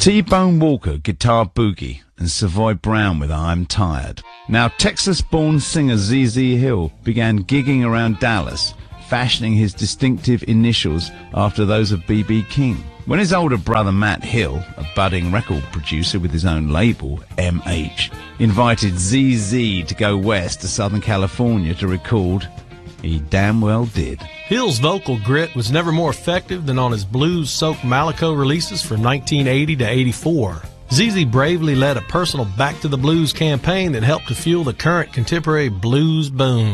T-Bone Walker guitar boogie and Savoy Brown with I'm Tired. Now, Texas-born singer ZZ Hill began gigging around Dallas, fashioning his distinctive initials after those of B.B. King. When his older brother Matt Hill, a budding record producer with his own label, MH, invited ZZ to go west to Southern California to record, he damn well did. Hill's vocal grit was never more effective than on his blues-soaked Malaco releases from 1980 to 84. ZZ bravely led a personal Back to the Blues campaign that helped to fuel the current contemporary blues boom.